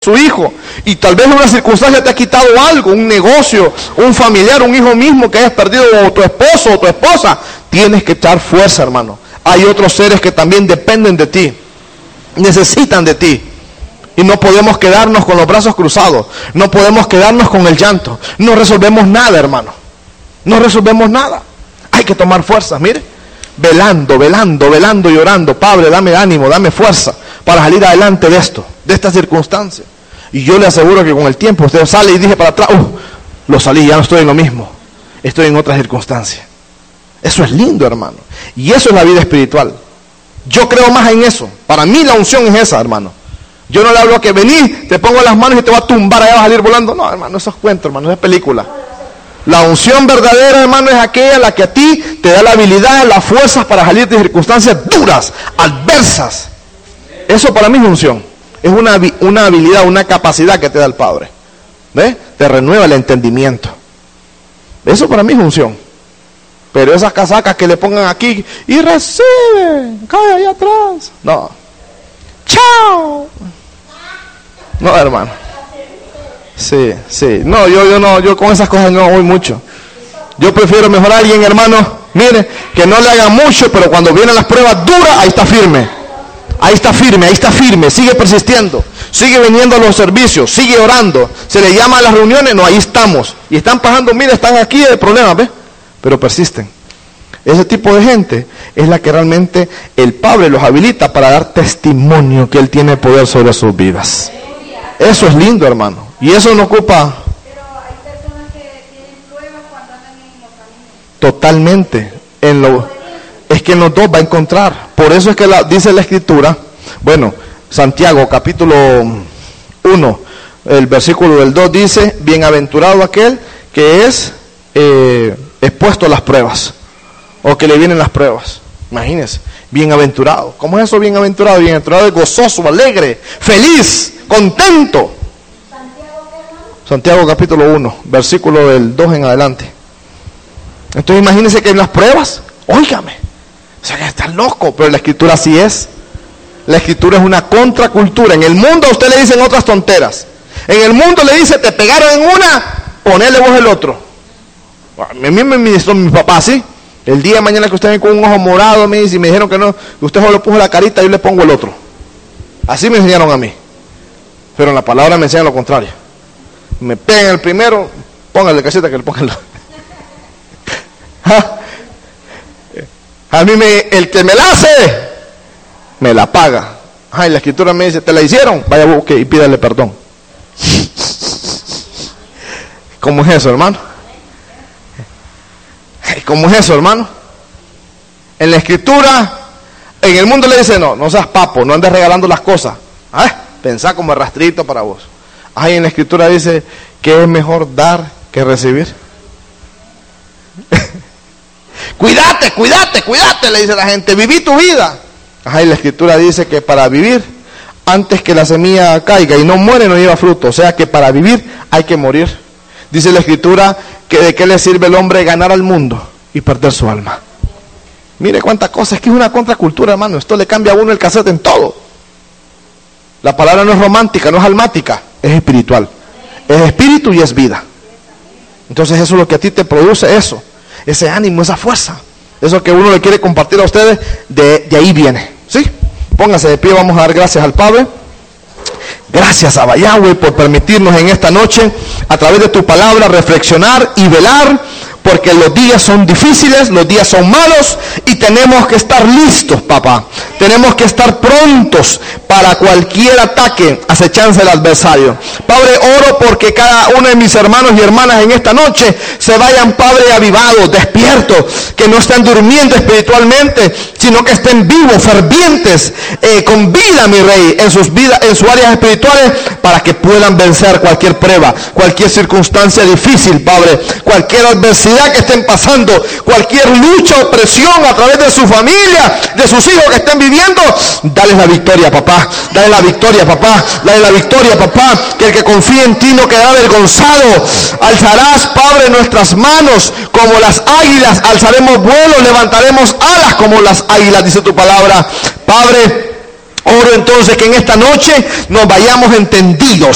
su hijo, y tal vez una circunstancia te ha quitado algo, un negocio, un familiar, un hijo mismo que hayas perdido, o tu esposo o tu esposa, tienes que echar fuerza, hermano. Hay otros seres que también dependen de ti, necesitan de ti, y no podemos quedarnos con los brazos cruzados, no podemos quedarnos con el llanto. No resolvemos nada, hermano, no resolvemos nada. Hay que tomar fuerzas, mire, velando y orando. Padre, dame ánimo, dame fuerza para salir adelante de esto, de esta circunstancia. Y yo le aseguro que con el tiempo usted sale y dice para atrás, lo salí, ya no estoy en lo mismo, estoy en otra circunstancia. Eso es lindo, hermano, y eso es la vida espiritual. Yo creo más en eso. Para mí la unción es esa, hermano. Yo no le hablo a que vení, te pongo las manos y te va a tumbar, allá vas a salir volando. No, hermano, eso es cuento, hermano, eso es película. La unción verdadera, hermano, es aquella la que a ti te da la habilidad, las fuerzas para salir de circunstancias duras, adversas. Eso para mí es unción. Es una habilidad, una capacidad que te da el Padre. ¿Ves? Te renueva el entendimiento. Eso para mí es unción. Pero esas casacas que le pongan aquí y recibe, cae ahí atrás. No. ¡Chao! No, hermano. Sí. No, yo con esas cosas no voy mucho. Yo prefiero mejor a alguien, hermano, mire, que no le haga mucho, pero cuando vienen las pruebas duras, ahí está firme. Ahí está firme, sigue persistiendo, sigue viniendo a los servicios, sigue orando. Se le llama a las reuniones, no, ahí estamos. Y están pasando, mire, están aquí de problemas, ¿ves? Pero persisten. Ese tipo de gente es la que realmente el Padre los habilita para dar testimonio que Él tiene poder sobre sus vidas. Eso es lindo, hermano. Y eso no ocupa. Pero hay personas que tienen pruebas cuando andan en los caminos. Totalmente. Es que en los dos va a encontrar. Por eso es que dice la Escritura. Bueno, Santiago capítulo 1, el versículo del 2 dice: bienaventurado aquel que es expuesto a las pruebas, o que le vienen las pruebas. Imagínense, bienaventurado. ¿Cómo es eso bienaventurado? Bienaventurado es gozoso, alegre, feliz, contento. Santiago capítulo 1, versículo del 2 en adelante. Entonces imagínense que en las pruebas, óigame, o sea que están loco, pero la Escritura así es. La Escritura es una contracultura. En el mundo a usted le dicen otras tonteras. En el mundo le dice, te pegaron en una, ponele vos el otro. A mí me ministró mi papá, ¿sí? El día de mañana que usted ven con un ojo morado, me dice, y me dijeron que no, usted solo puso la carita, yo le pongo el otro. Así me enseñaron a mí. Pero en la palabra me enseñan lo contrario. Me pegan el primero, póngale caseta que le pongan a mí el que me la hace, me la paga. Y la Escritura me dice, ¿te la hicieron? Vaya, busque y pídale perdón. ¿Cómo es eso, hermano? ¿Cómo es eso, hermano? En la Escritura, en el mundo le dice, no seas papo, no andes regalando las cosas. Pensá como rastrito para vos. En la Escritura dice que es mejor dar que recibir. Cuídate, le dice la gente, viví tu vida. Y la Escritura dice que para vivir, antes que la semilla caiga y no muere, no lleva fruto. O sea que para vivir hay que morir. Dice la Escritura que de qué le sirve el hombre ganar al mundo y perder su alma. Mire cuántas cosas, es que es una contracultura, hermano. Esto le cambia a uno el cassette en todo. La palabra no es romántica, no es almática, es espiritual. Es espíritu y es vida. Entonces eso es lo que a ti te produce, eso, ese ánimo, esa fuerza. Eso que uno le quiere compartir a ustedes, de ahí viene. ¿Sí? Pónganse de pie, vamos a dar gracias al Padre. Gracias a Yahweh por permitirnos en esta noche, a través de tu palabra, reflexionar y velar, porque los días son difíciles, los días son malos, y tenemos que estar listos, papá. Tenemos que estar prontos para cualquier ataque, acechanza del adversario. Padre, oro porque cada uno de mis hermanos y hermanas en esta noche se vayan, Padre, avivados, despiertos, que no estén durmiendo espiritualmente, sino que estén vivos, fervientes, con vida, mi Rey, en sus vidas, en sus áreas espirituales, para que puedan vencer cualquier prueba, cualquier circunstancia difícil, Padre, cualquier adversidad que estén pasando, cualquier lucha o presión a través de su familia, de sus hijos que estén viviendo. Dales la victoria, papá. Dale la victoria, papá. Dale la victoria, papá. Que el que confíe en ti no quedará avergonzado. Alzarás, Padre, nuestras manos como las águilas. Alzaremos vuelo, levantaremos alas como las águilas, dice tu palabra. Padre, oro entonces que en esta noche nos vayamos entendidos